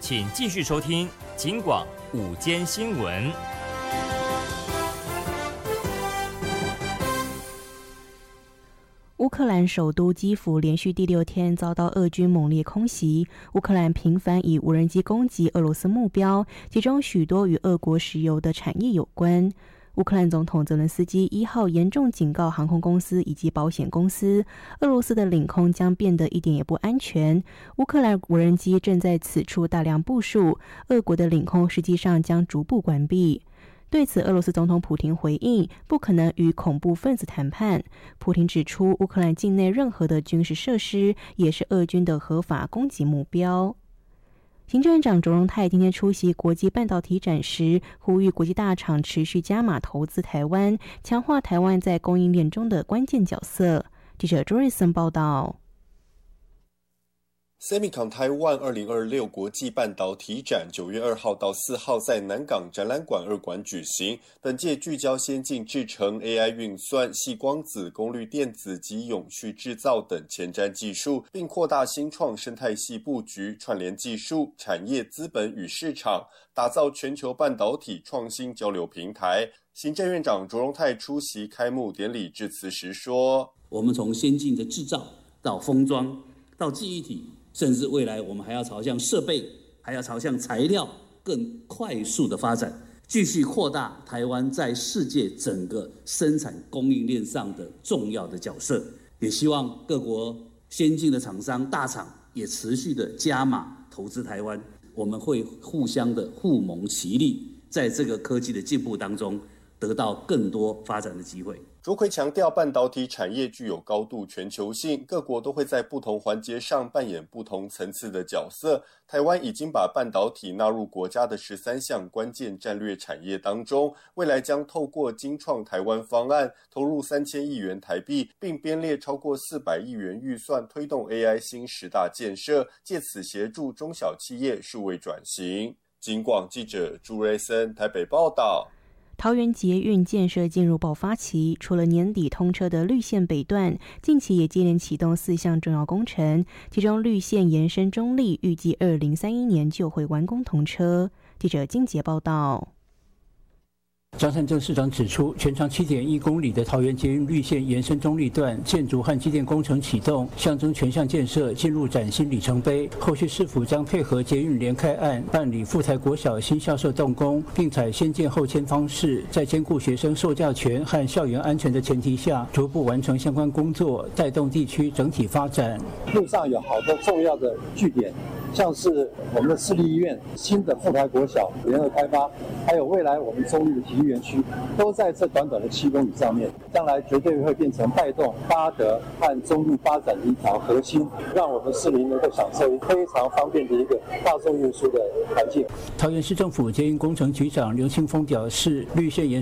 请继续收听警广午间新闻。 乌克兰首都基辅连续第6天遭到俄军猛烈空袭，乌克兰频繁以无人机攻击俄罗斯目标，其中许多与俄国石油的产业有关。乌克兰总统泽伦斯基1号严重警告航空公司以及保险公司，俄罗斯的领空将变得一点也不安全。乌克兰无人机正在此处大量部署，俄国的领空实际上将逐步关闭。对此，俄罗斯总统普亭回应，不可能与恐怖分子谈判。普亭指出，乌克兰境内任何的军事设施也是俄军的合法攻击目标。行政院长卓荣泰今天出席国际半导体展时，呼吁国际大厂持续加码投资台湾，强化台湾在供应链中的关键角色。记者周瑞森报道。 Semicon Taiwan 2026国际半导体展9月2号到4号在南港展览馆2馆举行。本届聚焦先进制程、AI 运算、矽光子、功率电子及永续制造等前瞻技术，并扩大新创生态系布局，串联技术、产业、资本与市场，打造全球半导体创新交流平台。行政院长卓荣泰出席开幕典礼致辞时说：“ 我们从先进的制造到封装到记忆体。”甚至未来我们还要朝向设备，还要朝向材料更快速的发展，继续扩大台湾在世界整个生产供应链上的重要的角色。也希望各国先进的厂商大厂也持续的加码投资台湾，我们会互相的互蒙其利，在这个科技的进步当中得到更多发展的机会。 卓奎强调，半导体产业具有高度全球性，各国都会在不同环节上扮演不同层次的角色。台湾已经把半导体纳入国家的13项关键战略产业当中，未来将透过精创台湾方案，投入3000亿元台币，并编列超过400亿元预算，推动 AI 新10大建设，借此协助中小企业数位转型。警广记者朱瑞森台北报道。 桃园捷运建设进入爆发期，除了年底通车的绿线北段，近期也接连启动4项重要工程，其中绿线延伸中立预计2031年就会完工通车。记者金杰报道。 张善政市长指出，全长7.1公里的桃园捷运绿线延伸中立段建筑和机电工程启动，象征全项建设进入崭新里程碑。后续市府将配合捷运联开案办理富台国小新校舍动工，并采先建后签方式，在兼顾学生受教权和校园安全的前提下，逐步完成相关工作，带动地区整体发展。 路上有好多重要的据点，像是我们的市立医院、新的富台国小联合开发，还有未来我们中立的体育园区，都在这短短的7公里上面，将来绝对会变成带动八德和中立发展的一条核心，让我们市民能够享受非常方便的一个大众运输的环境。 桃园市政府捷运工程局长刘清峰表示，绿线延